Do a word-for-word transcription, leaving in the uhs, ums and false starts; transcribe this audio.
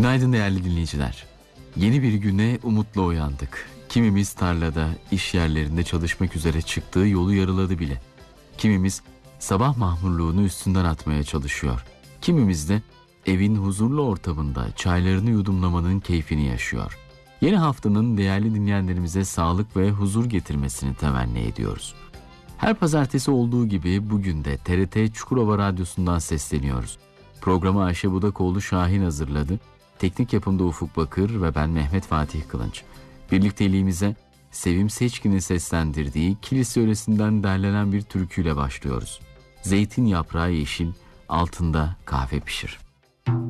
Günaydın değerli dinleyiciler. Yeni bir güne umutla uyandık. Kimimiz tarlada, iş yerlerinde çalışmak üzere çıktığı yolu yarıladı bile. Kimimiz sabah mahmurluğunu üstünden atmaya çalışıyor. Kimimiz de evin huzurlu ortamında çaylarını yudumlamanın keyfini yaşıyor. Yeni haftanın değerli dinleyenlerimize sağlık ve huzur getirmesini temenni ediyoruz. Her pazartesi olduğu gibi bugün de T R T Çukurova Radyosu'ndan sesleniyoruz. Programı Ayşe Budakoğlu Şahin hazırladı. Teknik yapımda Ufuk Bakır ve ben Mehmet Fatih Kılınç. Birlikteliğimize Sevim Seçkin'in seslendirdiği Kilis yöresinden derlenen bir türküyle başlıyoruz. Zeytin yaprağı yeşil, altında kahve pişir.